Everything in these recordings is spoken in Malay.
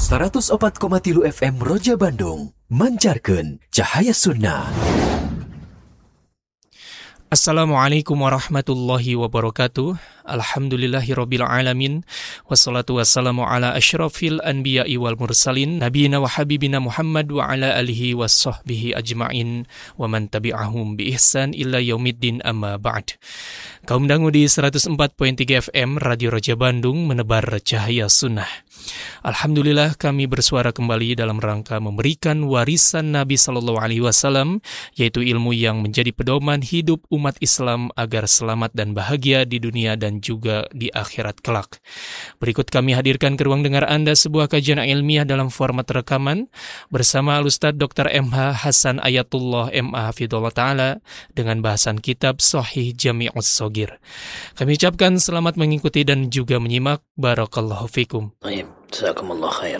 104,3 FM Roja Bandung mancarkan cahaya sunnah. Assalamualaikum warahmatullahi wabarakatuh. Alhamdulillahirabbil alamin. Wassalatu wassalamu ala asyrafil anbiya'i wal mursalin nabiyina wa habibina Muhammad wa ala alihi wassahbihi ajma'in wa man tabi'ahum bi ihsan illa yaumiddin amma ba'd. Kaum dangu di 104.3 FM Radio Roja Bandung menebar cahaya sunnah. Alhamdulillah kami bersuara kembali dalam rangka memberikan warisan Nabi SAW, yaitu ilmu yang menjadi pedoman hidup umat Islam agar selamat dan bahagia di dunia dan juga di akhirat kelak. Berikut kami hadirkan ke ruang dengar Anda sebuah kajian ilmiah dalam format rekaman bersama Al-Ustaz Dr. MH Hasan Ayatullah MA Hafidhullah Ta'ala dengan bahasan kitab Sahih Jami'us Shagir. Kami ucapkan selamat mengikuti dan juga menyimak. Barakallahu fikum. Jazakumullah khair.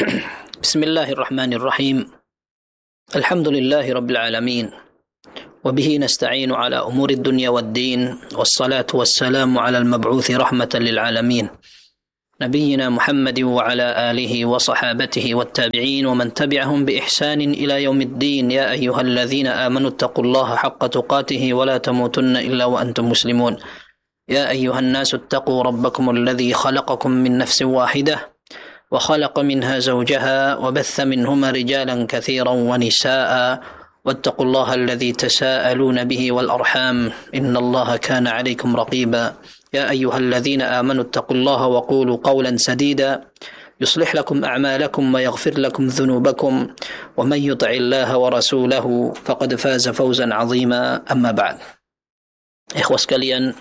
Bismillahirrahmanirrahim. Alhamdulillahi rabbil alamin. Wabihi nasta'inu ala umuri dunya wad din. Wassalatu wassalamu ala al-mab'uthi rahmatan lil alamin. Nabiyyina Muhammadin wa ala alihi wa sahabatihi wat tabi'in wa man tabi'ahum bi ihsanin ila yaumiddin. Ya ayyuhalladzina amanu taqullaha haqqa tuqatih wa la tamutunna illa wa antum muslimun. Ya ayyuhan nasu ittaqu rabbakum alladhi khalaqakum min nafsin wahidah وخلق منها زوجها وبث منهما رجالا كثيرا ونساء واتقوا الله الذي تساءلون به والأرحام إن الله كان عليكم رقيبا يا أيها الذين آمنوا اتقوا الله وقولوا قولا سديدا يصلح لكم أعمالكم ويغفر لكم ذنوبكم ومن يطع الله ورسوله فقد فاز فوزا عظيما أما بعد. Ikhwah sekalian,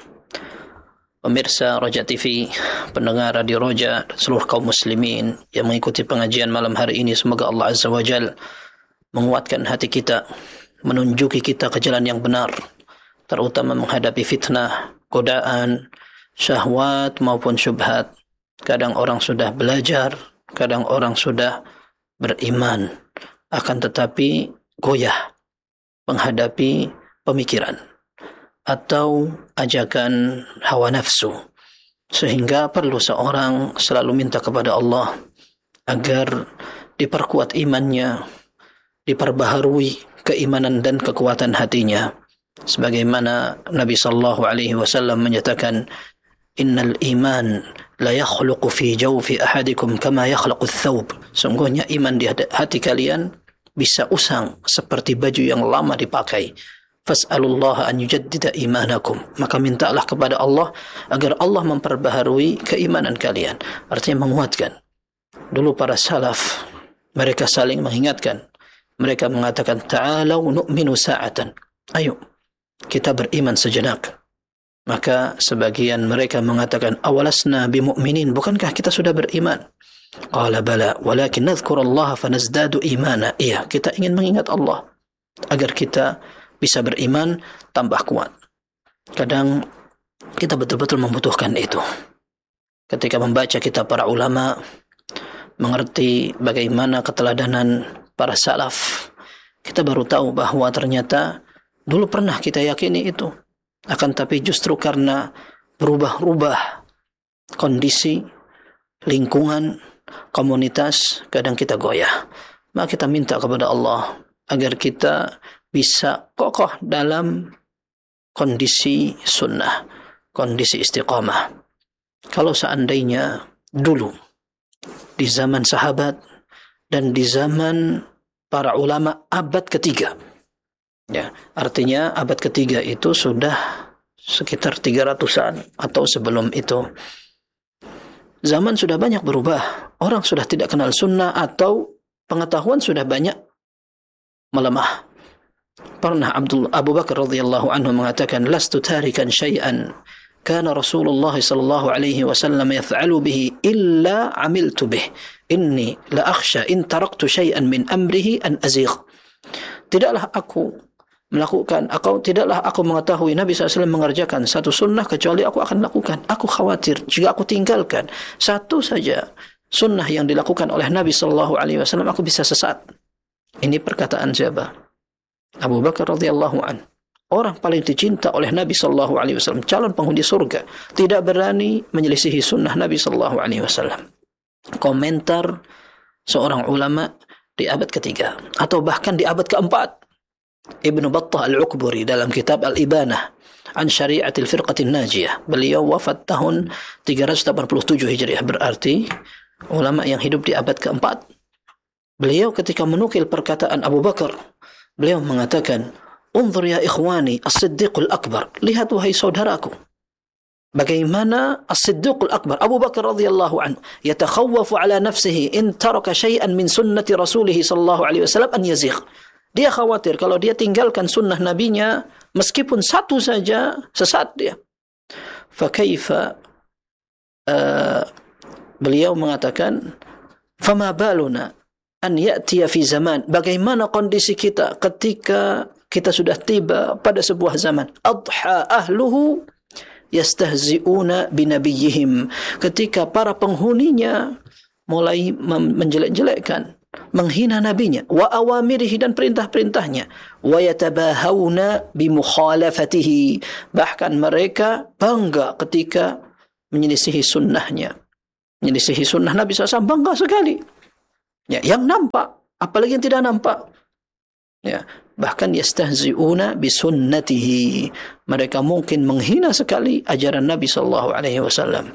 pemirsa Roja TV, pendengar Radio Roja, dan seluruh kaum muslimin yang mengikuti pengajian malam hari ini, semoga Allah Azza wa Jal menguatkan hati kita, menunjuki kita ke jalan yang benar, terutama menghadapi fitnah, godaan, syahwat maupun syubhat. Kadang orang sudah belajar, kadang orang sudah beriman, akan tetapi goyah menghadapi pemikiran atau ajakan hawa nafsu, sehingga perlu seorang selalu minta kepada Allah agar diperkuat imannya, diperbaharui keimanan dan kekuatan hatinya, sebagaimana Nabi sallallahu alaihi wasallam menyatakan, innal iman la yakhluqu fi jawfi ahadikum kama yakhluqu ath-thawb. Sungguhnya iman di hati kalian bisa usang seperti baju yang lama dipakai. Fas'alullaha an yujaddida imanakum. Maka mintalah kepada Allah agar Allah memperbaharui keimanan kalian. Artinya menguatkan. Dulu para salaf, mereka saling mengingatkan. Mereka mengatakan, ta'alau nu'minu sa'atan. Ayo, kita beriman sejenak. Maka sebagian mereka mengatakan, awalasna bimu'minin, bukankah kita sudah beriman? Qala bala, walakin nadhkurallaha fanazdadu imana. Iya, kita ingin mengingat Allah agar kita bisa beriman tambah kuat. Kadang kita betul-betul membutuhkan itu. Ketika membaca kitab para ulama, mengerti bagaimana keteladanan para salaf, kita baru tahu bahwa ternyata dulu pernah kita yakini itu. Akan tapi justru karena berubah-ubah kondisi, lingkungan, komunitas, kadang kita goyah. Maka kita minta kepada Allah agar kita bisa kokoh dalam kondisi sunnah, kondisi istiqamah. Kalau seandainya dulu di zaman sahabat dan di zaman para ulama abad ketiga, ya, artinya abad ketiga itu sudah sekitar 300-an atau sebelum itu, zaman sudah banyak berubah. Orang sudah tidak kenal sunnah atau pengetahuan sudah banyak melemah. Pernah Abu Bakar radhiyallahu anhu mengatakan, lastu tarikan syai'an kana Rasulullah sallallahu alaihi wasallam yaf'alu bihi illa amiltu bih. Inni la akhsha in taraktu syai'an min amrihi an azigh. Tidaklah aku mengetahui Nabi SAW mengerjakan satu sunnah kecuali aku akan lakukan. Aku khawatir jika aku tinggalkan satu saja sunnah yang dilakukan oleh Nabi sallallahu alaihi wasallam, aku bisa sesat. Ini perkataan siapa? Abu Bakar radhiyallahu an, orang paling dicinta oleh Nabi sallallahu alaihi wasallam, calon penghuni surga, tidak berani menyelisihi sunnah Nabi sallallahu alaihi wasallam. Komentar seorang ulama di abad ketiga atau bahkan di abad keempat. Ibnu Battah Al-Ukburi dalam kitab Al-Ibanah an Syari'atil Firqatin Najiyah, beliau wafat tahun 387 Hijriah, berarti ulama yang hidup di abad keempat. Beliau ketika menukil perkataan Abu Bakar, beliau mengatakan, "Unzur ya ikhwani as-Siddiqul Akbar." Lihat wahai saudaraku, bagaimana as-Siddiqul Akbar Abu Bakar radhiyallahu anhu yatakhawwafu ala nafsihi in taraka syai'an min sunnati rasulih sallallahu alaihi wasallam an yazigh. Dia khawatir kalau dia tinggalkan sunnah nabinya meskipun satu saja, sesat dia. Fakaifa beliau mengatakan, "Fama baluna an ya'tiya fi zaman." Bagaimana kondisi kita ketika kita sudah tiba pada sebuah zaman, adha ahluhu yastahzi'una binabiyihim, ketika para penghuninya mulai menjelek-jelekkan, menghina nabinya, wa awamirihi, dan perintah-perintahnya, wa yatabahawna bimukhalafatihi, bahkan mereka bangga ketika menyelisihi sunnahnya, menyelisihi sunnah Nabi SAW, bangga sekali. Ya, yang nampak, apalagi yang tidak nampak. Ya, bahkan yastahzi'una bisunnatihi, mereka mungkin menghina sekali ajaran Nabi SAW.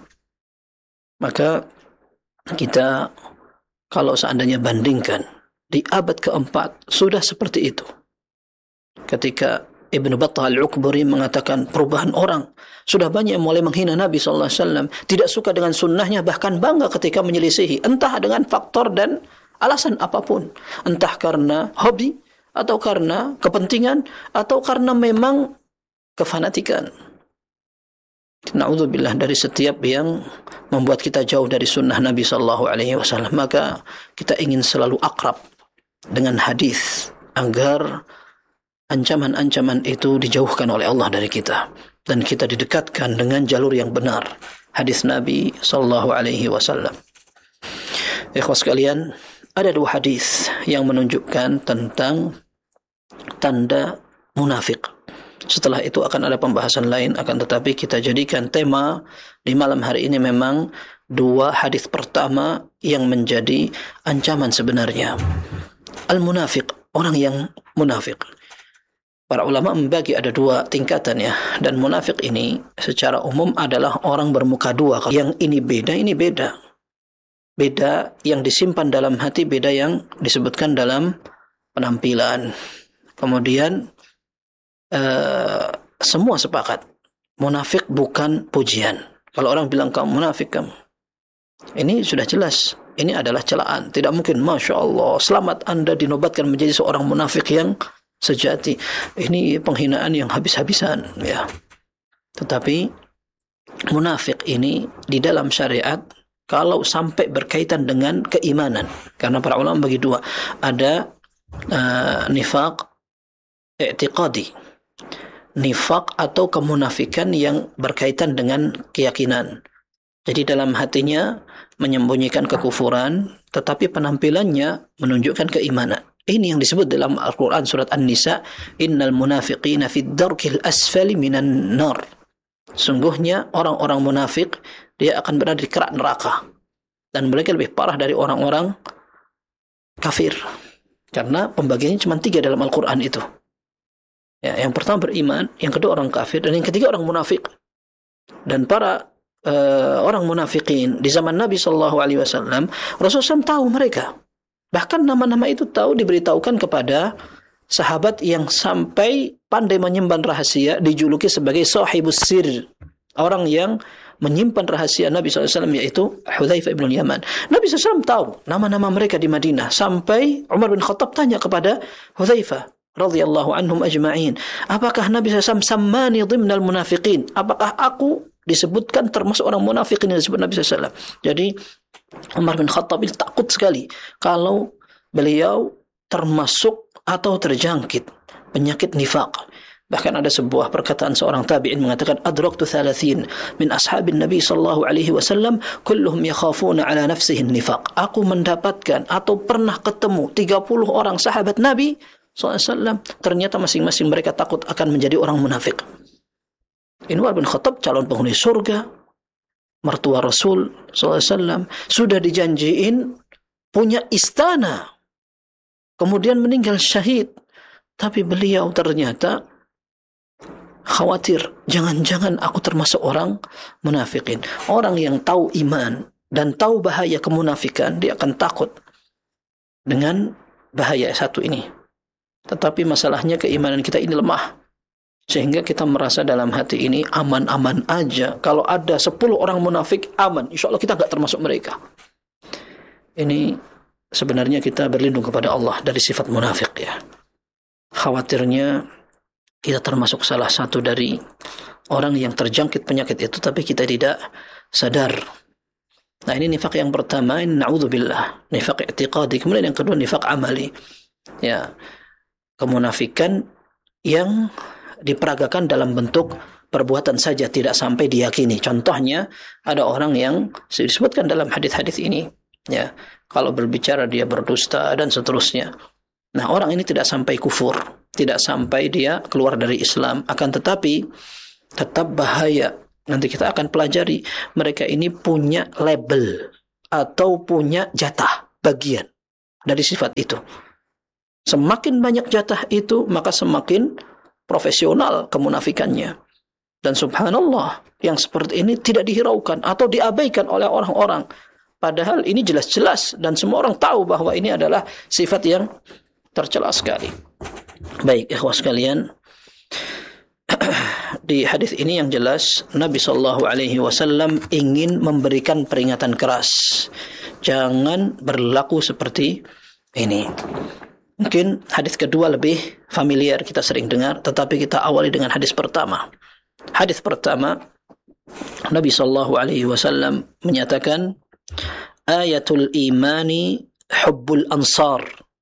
Maka kita kalau seandainya bandingkan di abad keempat sudah seperti itu. Ketika Ibnu Battah Al-Ukburi mengatakan perubahan orang, sudah banyak yang mulai menghina Nabi SAW, tidak suka dengan sunnahnya, bahkan bangga ketika menyelisihi, entah dengan faktor dan alasan apapun, entah karena hobi, atau karena kepentingan, atau karena memang kefanatikan. Na'udzubillah dari setiap yang membuat kita jauh dari sunnah Nabi SAW. Maka kita ingin selalu akrab dengan hadis agar ancaman-ancaman itu dijauhkan oleh Allah dari kita, dan kita didekatkan dengan jalur yang benar, hadis Nabi SAW. Ikhwas sekalian, ada dua hadis yang menunjukkan tentang tanda munafik. Setelah itu akan ada pembahasan lain, akan tetapi kita jadikan tema di malam hari ini memang dua hadis pertama yang menjadi ancaman sebenarnya. Al-munafiq, orang yang munafik. Para ulama membagi ada dua tingkatan ya, dan munafik ini secara umum adalah orang bermuka dua. Yang ini beda, ini beda. Beda yang disimpan dalam hati, beda yang disebutkan dalam penampilan. Kemudian semua sepakat, munafik bukan pujian. Kalau orang bilang kamu munafik, kamu, ini sudah jelas, ini adalah celaan. Tidak mungkin, Masya Allah, selamat Anda dinobatkan menjadi seorang munafik yang sejati. Ini penghinaan yang habis-habisan, ya. Tetapi munafik ini di dalam syariat, kalau sampai berkaitan dengan keimanan, karena para ulama bagi dua, ada nifaq i'tiqadi, nifaq atau kemunafikan yang berkaitan dengan keyakinan. Jadi dalam hatinya menyembunyikan kekufuran, tetapi penampilannya menunjukkan keimanan. Ini yang disebut dalam Al-Quran surat An-Nisa, innal munafiqina fid darkil asfali minan nar. Sungguhnya orang-orang munafik, dia akan berada di kerak neraka, dan mereka lebih parah dari orang-orang kafir, karena pembagiannya cuma 3 dalam Al-Quran itu. Ya, yang pertama beriman, yang kedua orang kafir, dan yang ketiga orang munafik. Dan para orang munafikin di zaman Nabi SAW, Rasulullah SAW tahu mereka. Bahkan nama-nama itu tahu, diberitahukan kepada sahabat yang sampai pandai menyimpan rahasia, dijuluki sebagai sahibus sir, orang yang menyimpan rahasia Nabi SAW, yaitu Hudzaifah bin Yaman. Nabi SAW tahu nama-nama mereka di Madinah, sampai Umar bin Khattab tanya kepada Hudzaifah radhiyallahu anhum ajma'in, apakah Nabi SAW sammani dhimnal munafiqin, apakah aku disebutkan termasuk orang munafiqin yang disebut Nabi SAW. Jadi Umar bin Khattab ini takut sekali kalau beliau termasuk atau terjangkit penyakit nifaq. Bahkan ada sebuah perkataan seorang tabi'in mengatakan, adraktu 30 min ashabin Nabi sallallahu alaihi wasallam kulluhum yakhafuna ala nafsihi nifaq. Aku mendapatkan atau pernah ketemu 30 orang sahabat Nabi SAW, ternyata masing-masing mereka takut akan menjadi orang munafik. Umar bin Khattab calon penghuni surga, mertua Rasul SAW, sudah dijanjiin punya istana, kemudian meninggal syahid. Tapi beliau ternyata khawatir, jangan-jangan aku termasuk orang munafikin. Orang yang tahu iman dan tahu bahaya kemunafikan, dia akan takut dengan bahaya satu ini. Tetapi masalahnya keimanan kita ini lemah, sehingga kita merasa dalam hati ini aman-aman aja. Kalau ada 10 orang munafik, aman, insya Allah kita nggak termasuk mereka. Ini sebenarnya kita berlindung kepada Allah dari sifat munafik, ya. Khawatirnya kita termasuk salah satu dari orang yang terjangkit penyakit itu, tapi kita tidak sadar. Nah, ini nifaq yang pertama, ini na'udzubillah, nifaq i'tiqadi. Kemudian yang kedua nifaq amali, ya, kemunafikan yang diperagakan dalam bentuk perbuatan saja, tidak sampai diyakini. Contohnya ada orang yang disebutkan dalam hadis-hadis ini, ya, kalau berbicara dia berdusta dan seterusnya. Nah, orang ini tidak sampai kufur, tidak sampai dia keluar dari Islam, akan tetapi tetap bahaya. Nanti kita akan pelajari, mereka ini punya label atau punya jatah bagian dari sifat itu. Semakin banyak jatah itu, maka semakin profesional kemunafikannya. Dan subhanallah, yang seperti ini tidak dihiraukan atau diabaikan oleh orang-orang. Padahal ini jelas-jelas dan semua orang tahu bahwa ini adalah sifat yang tercela sekali. Baik, ikhwah sekalian, di hadis ini yang jelas Nabi SAW ingin memberikan peringatan keras, jangan berlaku seperti ini. Mungkin hadis kedua lebih familiar, kita sering dengar, tetapi kita awali dengan hadis pertama. Hadis pertama, Nabi SAW menyatakan, ayatul imani hubbul ansar.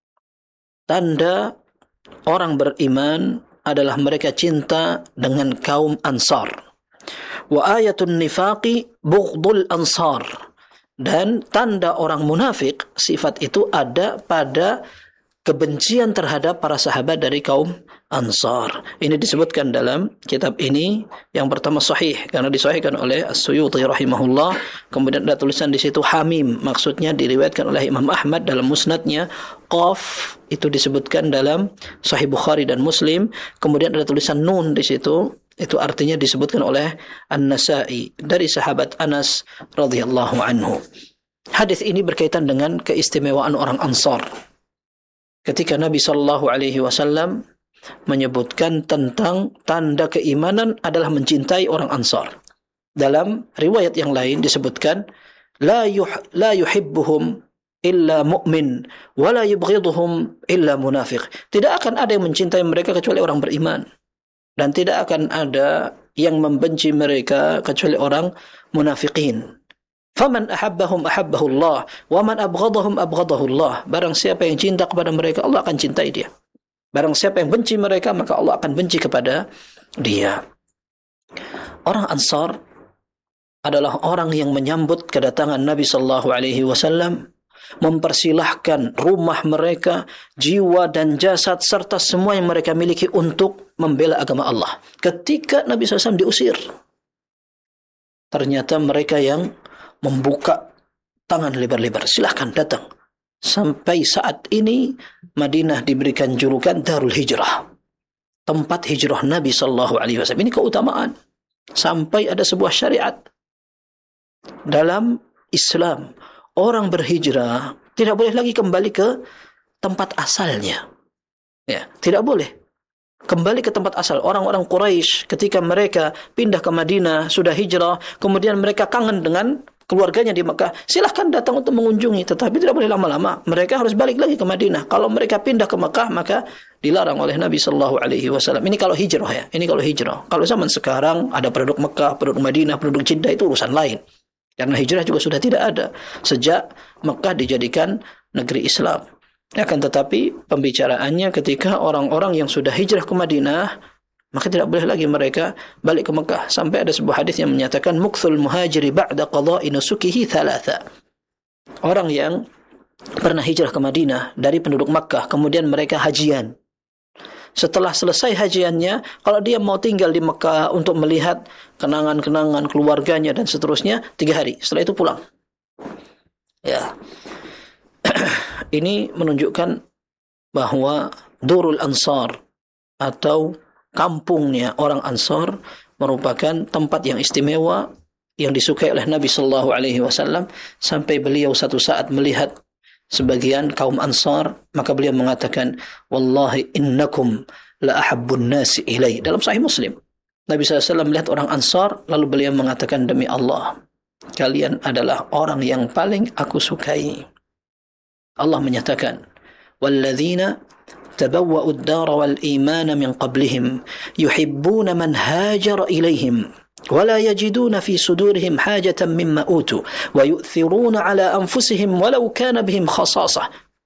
Tanda orang beriman adalah mereka cinta dengan kaum Ansar. Wa ayatun nifaqi bughdul ansar. Dan tanda orang munafik, sifat itu ada pada kebencian terhadap para sahabat dari kaum Ansar. Ini disebutkan dalam kitab ini. Yang pertama sahih karena disahihkan oleh As-Suyuti rahimahullah. Kemudian ada tulisan di situ hamim, maksudnya diriwayatkan oleh Imam Ahmad dalam musnadnya. Qaf itu disebutkan dalam Sahih Bukhari dan Muslim. Kemudian ada tulisan nun di situ, itu artinya disebutkan oleh An-Nasa'i dari sahabat Anas radhiyallahu anhu. Hadis ini berkaitan dengan keistimewaan orang Ansar. Ketika Nabi sallallahu alaihi wasallam menyebutkan tentang tanda keimanan adalah mencintai orang Ansar. Dalam riwayat yang lain disebutkan la yuhibbuhum illa mu'min wa la yubghiduhum illa munafiq. Tidak akan ada yang mencintai mereka kecuali orang beriman, dan tidak akan ada yang membenci mereka kecuali orang munafikin. Faman ahabbahum ahabbahu Allah wa man abghadahum abghadahu Allah. Barang siapa yang cinta kepada mereka, Allah akan cintai dia. Barang siapa yang benci mereka, maka Allah akan benci kepada dia. Orang Ansar adalah orang yang menyambut kedatangan Nabi sallallahu alaihi wasallam, mempersilahkan rumah mereka, jiwa dan jasad serta semua yang mereka miliki untuk membela agama Allah. Ketika Nabi SAW diusir, ternyata mereka yang membuka tangan lebar-lebar, silahkan datang. Sampai saat ini Madinah diberikan julukan Darul Hijrah, tempat hijrah Nabi SAW. Ini keutamaan. Sampai ada sebuah syariat dalam Islam, orang berhijrah tidak boleh lagi kembali ke tempat asalnya. Ya, tidak boleh kembali ke tempat asal. Orang-orang Quraisy ketika mereka pindah ke Madinah, sudah hijrah, kemudian mereka kangen dengan keluarganya di Mekah, silahkan datang untuk mengunjungi, tetapi tidak boleh lama-lama. Mereka harus balik lagi ke Madinah. Kalau mereka pindah ke Mekah, maka dilarang oleh Nabi sallallahu alaihi wasallam. Ini kalau hijrah, ya. Ini kalau hijrah. Kalau zaman sekarang ada penduduk Mekah, penduduk Madinah, penduduk Jeddah, itu urusan lain. Karena hijrah juga sudah tidak ada sejak Mekah dijadikan negeri Islam. Akan tetapi pembicaraannya ketika orang-orang yang sudah hijrah ke Madinah, maka tidak boleh lagi mereka balik ke Mekah. Sampai ada sebuah hadis yang menyatakan mukthul muhajiri ba'da qada'i nusukihi thalatha. Orang yang pernah hijrah ke Madinah dari penduduk Makkah, kemudian mereka hajian. Setelah selesai hajiannya, kalau dia mau tinggal di Mekah untuk melihat kenangan-kenangan keluarganya dan seterusnya, 3 hari. Setelah itu pulang. Ya. ini menunjukkan bahwa Durul Ansar atau kampungnya orang Ansar merupakan tempat yang istimewa yang disukai oleh Nabi sallallahu alaihi wasallam, sampai beliau satu saat melihat sebagian kaum Ansar, maka beliau mengatakan, wallahi innakum la ahabbun nasi ilai. Dalam Sahih Muslim, Nabi SAW melihat orang Ansar, lalu beliau mengatakan, demi Allah, kalian adalah orang yang paling aku sukai. Allah menyatakan, walladzina tabawwa'u ad-dara wal imana min qablihim yuhibbuna man hajara ilaihim ولا يجدون في صدورهم حاجة مما أوتوا ويؤثرون على أنفسهم ولو كان بهم خصاصة.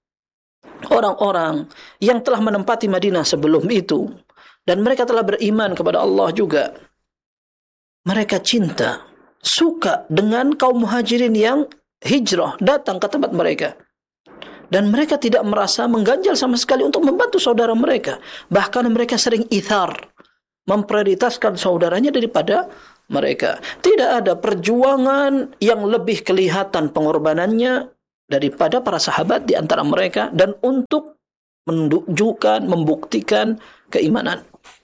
Orang-orang yang telah menempati Madinah sebelum itu dan mereka telah beriman kepada Allah juga, mereka cinta, suka dengan kaum muhajirin yang hijrah datang ke tempat mereka, dan mereka tidak merasa mengganjal sama sekali untuk membantu saudara mereka. Bahkan mereka sering ithar, memprioritaskan saudaranya daripada mereka. Tidak ada perjuangan yang lebih kelihatan pengorbanannya daripada para sahabat di antara mereka, dan untuk menunjukkan, membuktikan keimanan.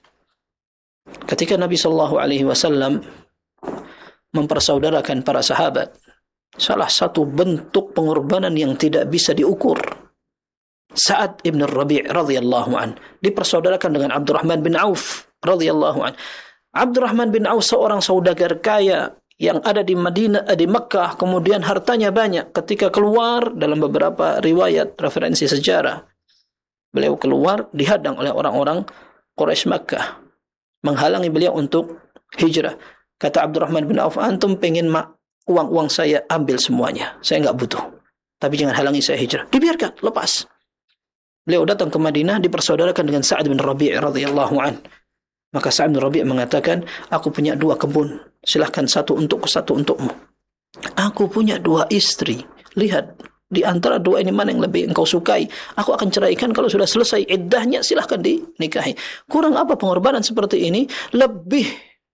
Ketika Nabi SAW mempersaudarakan para sahabat, salah satu bentuk pengorbanan yang tidak bisa diukur, Sa'ad ibn Rabi' radhiyallahu an dipersaudarakan dengan Abdurrahman bin Auf radhiyallahu an. Abdurrahman bin Auf seorang saudagar kaya yang ada di Madinah, di Mekah, kemudian hartanya banyak. Ketika keluar, dalam beberapa riwayat referensi sejarah, beliau keluar dihadang oleh orang-orang Quraisy Mekah, menghalangi beliau untuk hijrah. Kata Abdurrahman bin Auf, antum pengen uang-uang saya, ambil semuanya, saya enggak butuh, tapi jangan halangi saya hijrah. Dibiarkan, lepas. Beliau datang ke Madinah, dipersaudarakan dengan Sa'ad bin Rabi' radhiyallahu an. Maka Sa'ad bin Rabi' mengatakan, aku punya 2 kebun, silahkan satu untukku, satu untukmu. Aku punya 2 istri, lihat di antara 2 ini mana yang lebih engkau sukai, aku akan ceraikan kalau sudah selesai iddahnya, silahkan dinikahi. Kurang apa pengorbanan seperti ini? Lebih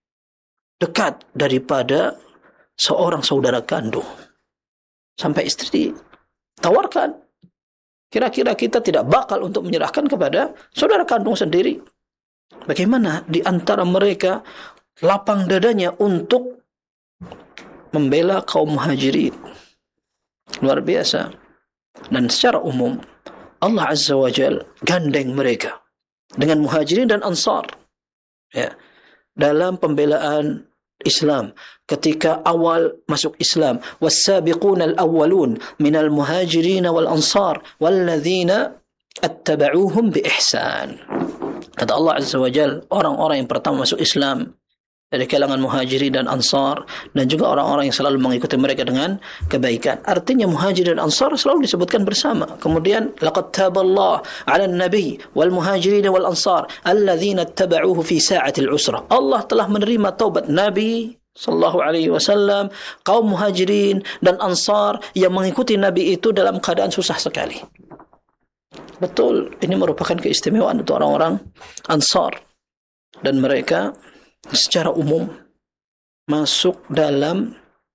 dekat daripada seorang saudara kandung. Sampai istri ditawarkan, kira-kira kita tidak bakal untuk menyerahkan kepada saudara kandung sendiri. Bagaimana di antara mereka lapang dadanya untuk membela kaum muhajirin. Luar biasa. Dan secara umum, Allah Azza wa Jal gandeng mereka dengan muhajirin dan ansar, ya, dalam pembelaan Islam. Ketika awal masuk Islam, was-sabiquna al-awwalun minal muhajirin wal ansar walladzina attaba'uhum bi ihsan. Kata Allah Azza wa Jal, orang-orang yang pertama masuk Islam dari kalangan muhajirin dan ansar, dan juga orang-orang yang selalu mengikuti mereka dengan kebaikan. Artinya muhajirin dan ansar selalu disebutkan bersama. Kemudian laqad taballahu 'alan nabiy wal muhajirin wal ansar alladzina ittaba'uhu fi sa'atil usra. Allah telah menerima taubat Nabi sallallahu alaihi wasallam, kaum muhajirin dan ansar yang mengikuti Nabi itu dalam keadaan susah sekali. Betul, ini merupakan keistimewaan untuk orang-orang ansar, dan mereka secara umum masuk dalam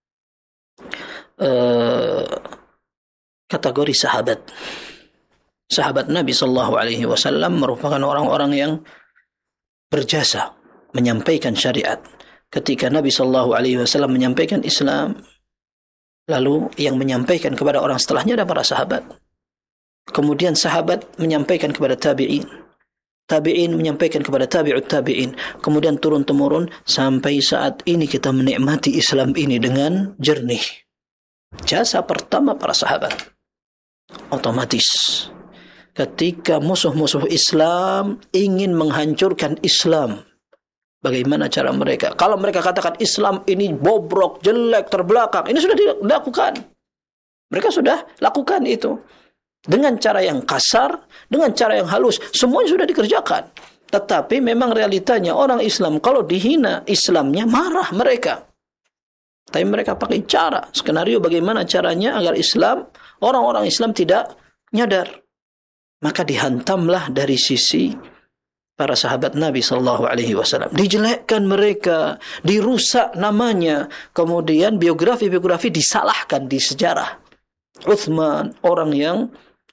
kategori sahabat. Sahabat Nabi sallallahu alaihi wasallam merupakan orang-orang yang berjasa menyampaikan syariat. Ketika Nabi sallallahu alaihi wasallam menyampaikan Islam, lalu yang menyampaikan kepada orang setelahnya adalah para sahabat. Kemudian sahabat menyampaikan kepada tabi'in, tabi'in menyampaikan kepada tabi'ut tabi'in, kemudian turun-temurun sampai saat ini kita menikmati Islam ini dengan jernih. Jasa pertama para sahabat. Otomatis ketika musuh-musuh Islam ingin menghancurkan Islam, bagaimana cara mereka? Kalau mereka katakan Islam ini bobrok, jelek, terbelakang, ini sudah dilakukan. Mereka sudah lakukan itu. Dengan cara yang kasar, dengan cara yang halus, semuanya sudah dikerjakan. Tetapi memang realitanya orang Islam kalau dihina Islamnya marah mereka. Tapi mereka pakai cara, skenario bagaimana caranya agar Islam, orang-orang Islam tidak nyadar. Maka dihantamlah dari sisi para sahabat Nabi sallallahu alaihi wasallam. Dijelekkan mereka, dirusak namanya, kemudian biografi-biografi disalahkan di sejarah. Uthman, orang yang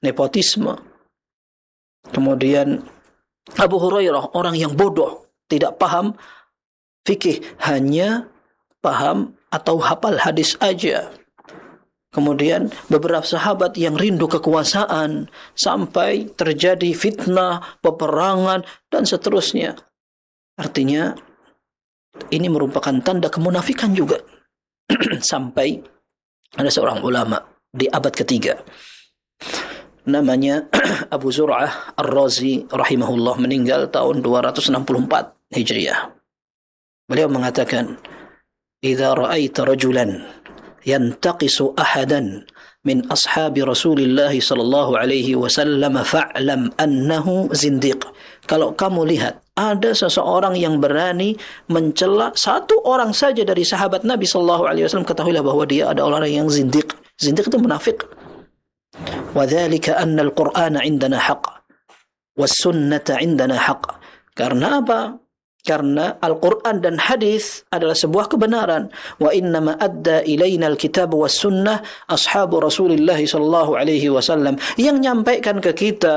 nepotisme. Kemudian Abu Hurairah, orang yang bodoh, tidak paham fikih, hanya paham atau hafal hadis aja. Kemudian beberapa sahabat yang rindu kekuasaan sampai terjadi fitnah, peperangan dan seterusnya. Artinya ini merupakan tanda kemunafikan juga. Sampai ada seorang ulama di abad ketiga, namanya Abu Zur'ah Ar-Razi rahimahullah, meninggal tahun 264 Hijriah. Beliau mengatakan, "Idza ra'aita rajulan yantaqisu ahadan min ashabi Rasulillah sallallahu alaihi wasallam fa'lam annahu zindiq." Kalau kamu lihat ada seseorang yang berani mencela satu orang saja dari sahabat Nabi sallallahu alaihi wasallam, ketahuilah bahwa dia ada orang yang zindiq. Zindiq itu munafik. Wa dzalika anna al-Qur'ana 'indana haqq was sunnata 'indana haqq. Karena apa? Karena Al-Quran dan hadis adalah sebuah kebenaran. Wa innama adda ilaina al-kitab was sunnah ashabu Rasulillah sallallahu alaihi wasallam. Yang nyampaikan ke kita